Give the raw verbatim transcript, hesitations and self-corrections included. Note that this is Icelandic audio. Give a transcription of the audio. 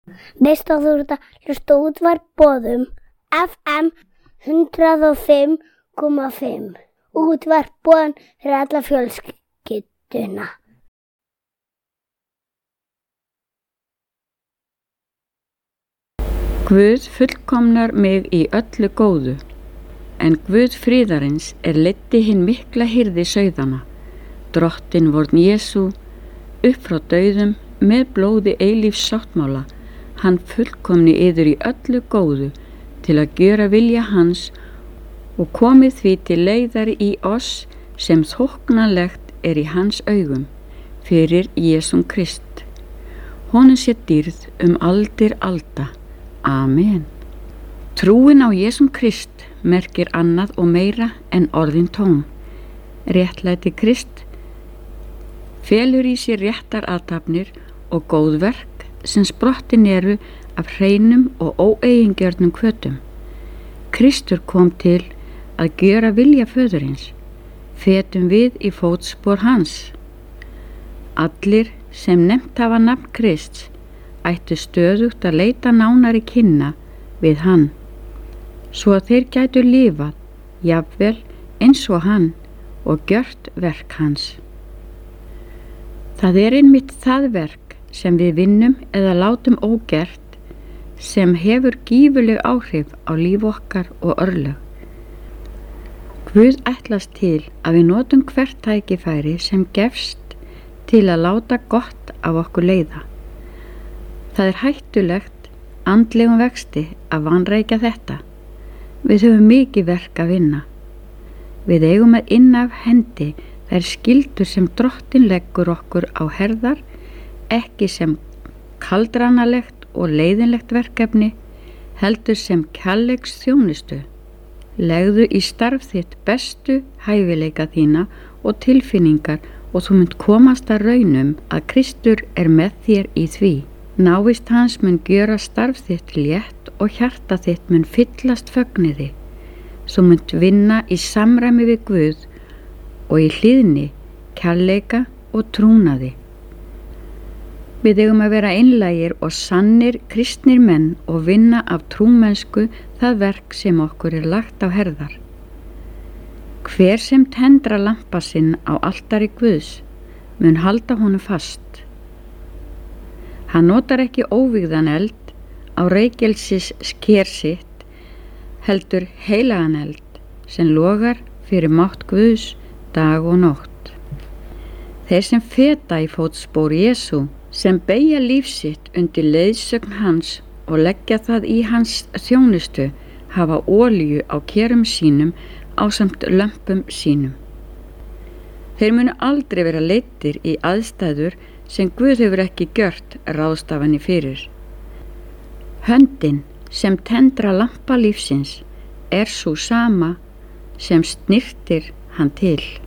Veist að þú ert að hlusta útvarp Boðum F M hundrað og fimm komma fimm. Útvarp Boðum fyrir alla fjölskylduna. Guð fullkomnar mig í öllu góðu, en Guð friðarins er leiddi hinn mikla hirði sauðana. Drottinn vorn Jesú upp frá dauðum með blóði eilífs sáttmála, hann fullkomni yður í öllu góðu til að gjöra vilja hans og komið því til leiðar í oss sem þóknanlegt er í hans augum fyrir Jesum Krist. Honum sé dýrð um aldir alda. Amen. Trúin á Jesum Krist merkir annað og meira en orðin tóm. Réttlæti Krist felur í sér réttar athafnir og góð verk sem sprottin eru af hreinum og óeigingjörnum hvötum. Kristur kom til að gjöra vilja föðurins. Fetum við í fótspor hans. Allir sem nefnt hafa nafn Krists ættu stöðugt að leita nánari kynna við hann, svo að þeir gætu lifað, jafnvel eins og hann og gjört verk hans. Það er einmitt það verk sem við vinnum eða látum ógert sem hefur gífurleg áhrif á líf okkar og örlög. Guð ætlast til að við notum hvert tækifæri sem gefst til að láta gott af okkur leiða. Það er hættulegt andlegum vexti að vanrækja þetta. Við höfum mikið verk að vinna. Við eigum að inna af hendi þær skyldur sem Drottinn leggur okkur á herðar, ekki sem kaldranalegt og leiðinlegt verkefni, heldur sem kærleiks þjónustu. Legðu í starf þitt bestu hæfileika þína og tilfinningar og þú munt komast að raunum að Kristur er með þér í því. Návist hans mun gjöra starf þitt létt og hjarta þitt mun fyllast fögnuði. Þú munt vinna í samræmi við Guð og í hlýðni, kærleika og trúnaði. Við eigum að vera einlægir og sannir kristnir menn og vinna af trúmennsku það verk sem okkur er lagt á herðar. Hver sem tendra lampa sinn á altari Guðs mun halda honum fast. Hann notar ekki óvígðan eld á reykelsis sker sitt, heldur heilagan eld sem logar fyrir mátt Guðs dag og nótt. Þeir sem feta í fótspor Jesú, sem beygja líf sitt undir leiðsögn hans og leggja það í hans þjónustu, hafa olíu á kerum sínum ásamt lömpum sínum. Þeir munu aldrei vera leiddir í aðstæður sem Guð hefur ekki gjört ráðstafanir fyrir. Höndin sem tendra lampa lífsins er sú sama sem snyrtir hann til.